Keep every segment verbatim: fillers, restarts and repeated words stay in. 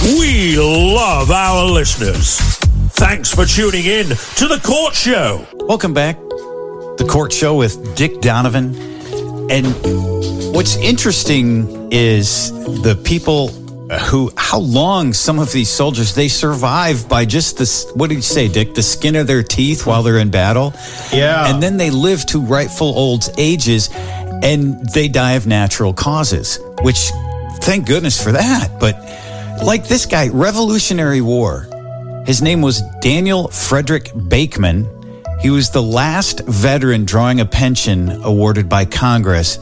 We love our listeners. Thanks for tuning in to The Court Show. Welcome back. The Court Show with Dick Donovan. And what's interesting is the people who, how long some of these soldiers, they survive by just this, what did you say, Dick? The skin of their teeth while they're in battle. Yeah. And then they live to rightful old ages and they die of natural causes, which thank goodness for that. But like this guy, Revolutionary War, his name was Daniel Frederick Bakeman. He was the last veteran drawing a pension awarded by Congress.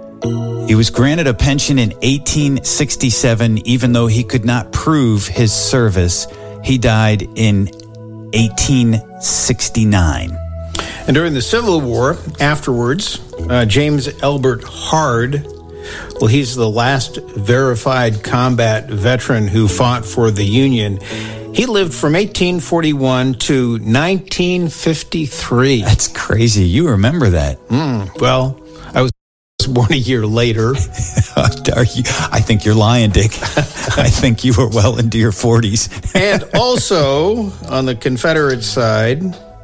He was granted a pension in eighteen sixty-seven, even though he could not prove his service. He died in eighteen sixty-nine. And during the Civil War, afterwards, uh, James Elbert Hard, well, he's the last verified combat veteran who fought for the Union. He lived from eighteen forty-one to nineteen fifty-three. That's crazy. You remember that. Mm, well, I was born a year later. Are you, I think you're lying, Dick. I think you were well into your forties. And also, on the Confederate side,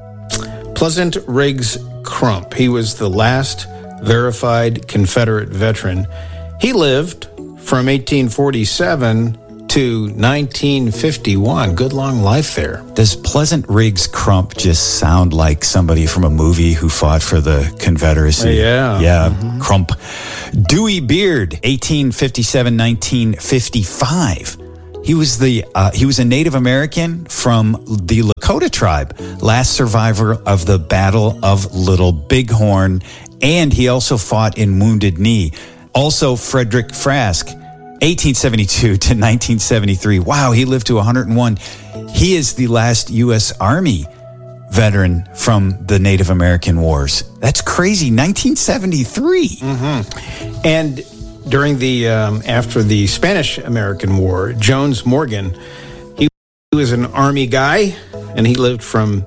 Pleasant Riggs Crump. He was the last verified Confederate veteran. He lived from eighteen forty-seven to nineteen fifty-one. Good long life there. Does Pleasant Riggs Crump just sound like somebody from a movie who fought for the Confederacy? Uh, yeah. Yeah, mm-hmm. Crump. Dewey Beard, eighteen fifty-seven to nineteen fifty-five. He was the uh, he was a Native American from the Lakota tribe, last survivor of the Battle of Little Bighorn, and he also fought in Wounded Knee. Also, Frederick Frask, eighteen seventy-two to nineteen seventy-three. Wow, he lived to one hundred one. He is the last U S Army veteran from the Native American Wars. That's crazy. nineteen seventy-three. Mm-hmm. And during the, um, after the Spanish-American War, Jones Morgan, he was an Army guy, and he lived from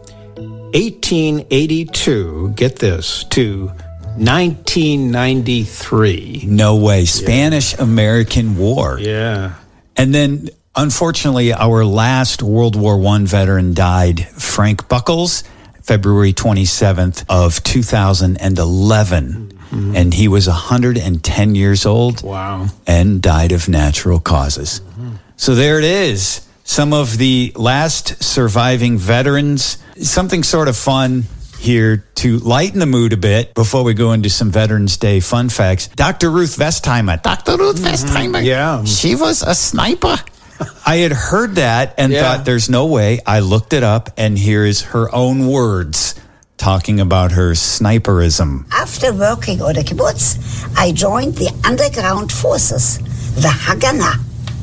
eighteen eighty-two, get this, to nineteen ninety-three. No way. Spanish-American War. Yeah. And then, unfortunately, our last World War One veteran died, Frank Buckles, February twenty-seventh of two thousand eleven. Mm-hmm. And he was one hundred ten years old. Wow. And died of natural causes. Mm-hmm. So there it is. Some of the last surviving veterans. Something sort of fun here to lighten the mood a bit before we go into some Veterans Day fun facts. Doctor Ruth Vestheimer. Doctor Ruth mm-hmm. Vestheimer. Yeah. She was a sniper. I had heard that and yeah. thought there's no way. I looked it up, and here is her own words talking about her sniperism. After working on the kibbutz, I joined the underground forces, the Haganah.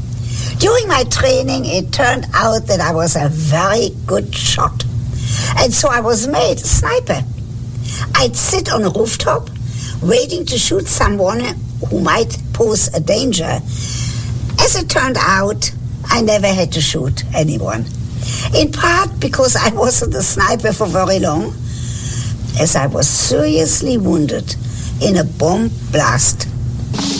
During my training, it turned out that I was a very good shot. And so I was made a sniper. I'd sit on a rooftop, waiting to shoot someone who might pose a danger. As it turned out, I never had to shoot anyone. In part because I wasn't a sniper for very long, as I was seriously wounded in a bomb blast